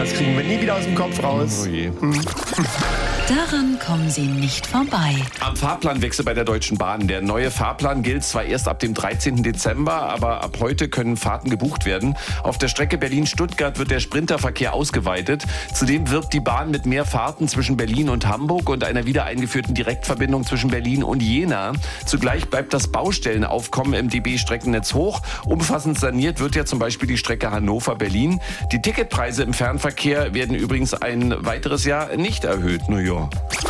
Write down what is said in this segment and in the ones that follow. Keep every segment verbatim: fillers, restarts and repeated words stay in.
Das kriegen wir nie wieder aus dem Kopf raus. Oh je. Hm. Daran kommen Sie nicht vorbei. Am Fahrplanwechsel bei der Deutschen Bahn. Der neue Fahrplan gilt zwar erst ab dem dreizehnten Dezember, aber ab heute können Fahrten gebucht werden. Auf der Strecke Berlin-Stuttgart wird der Sprinterverkehr ausgeweitet. Zudem wirbt die Bahn mit mehr Fahrten zwischen Berlin und Hamburg und einer wieder eingeführten Direktverbindung zwischen Berlin und Jena. Zugleich bleibt das Baustellenaufkommen im D B-Streckennetz hoch. Umfassend saniert wird ja zum Beispiel die Strecke Hannover-Berlin. Die Ticketpreise im Fernverkehr werden übrigens ein weiteres Jahr nicht erhöht. New York.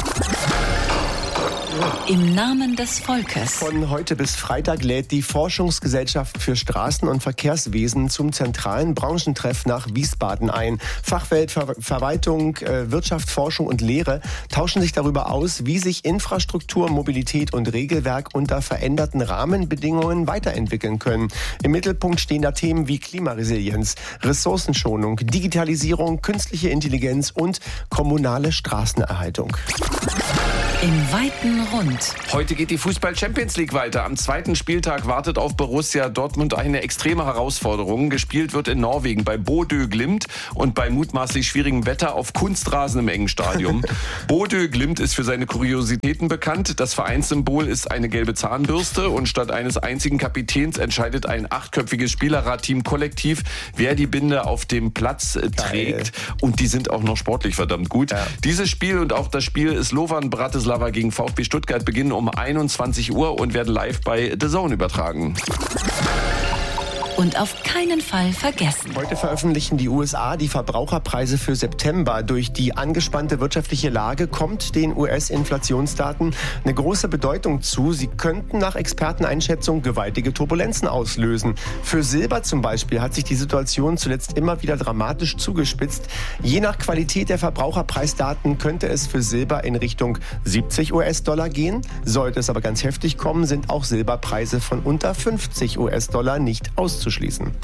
Im Namen des Volkes. Von heute bis Freitag lädt die Forschungsgesellschaft für Straßen- und Verkehrswesen zum zentralen Branchentreff nach Wiesbaden ein. Fachwelt, Ver- Verwaltung, äh, Wirtschaft, Forschung und Lehre tauschen sich darüber aus, wie sich Infrastruktur, Mobilität und Regelwerk unter veränderten Rahmenbedingungen weiterentwickeln können. Im Mittelpunkt stehen da Themen wie Klimaresilienz, Ressourcenschonung, Digitalisierung, künstliche Intelligenz und kommunale Straßenerhaltung. Im weiten Rund. Heute geht die Fußball-Champions League weiter. Am zweiten Spieltag wartet auf Borussia Dortmund eine extreme Herausforderung. Gespielt wird in Norwegen bei Bodø Glimt und bei mutmaßlich schwierigem Wetter auf Kunstrasen im engen Stadion. Bodø Glimt ist für seine Kuriositäten bekannt. Das Vereinssymbol ist eine gelbe Zahnbürste und statt eines einzigen Kapitäns entscheidet ein achtköpfiges Spielerradteam kollektiv, wer die Binde auf dem Platz äh, trägt. Und die sind auch noch sportlich verdammt gut. Ja. Dieses Spiel und auch das Spiel Slovan Bratislava gegen VfB Stuttgart beginnen um einundzwanzig Uhr und werden live bei The Zone übertragen. Und auf keinen Fall vergessen. Heute veröffentlichen die U S A die Verbraucherpreise für September. Durch die angespannte wirtschaftliche Lage kommt den U S-Inflationsdaten eine große Bedeutung zu. Sie könnten nach Experteneinschätzung gewaltige Turbulenzen auslösen. Für Silber zum Beispiel hat sich die Situation zuletzt immer wieder dramatisch zugespitzt. Je nach Qualität der Verbraucherpreisdaten könnte es für Silber in Richtung siebzig US-Dollar gehen. Sollte es aber ganz heftig kommen, sind auch Silberpreise von unter fünfzig US-Dollar nicht auszuschließen.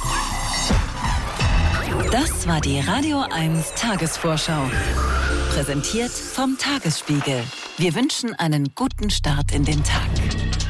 Das war die Radio eins Tagesvorschau. Präsentiert vom Tagesspiegel. Wir wünschen einen guten Start in den Tag.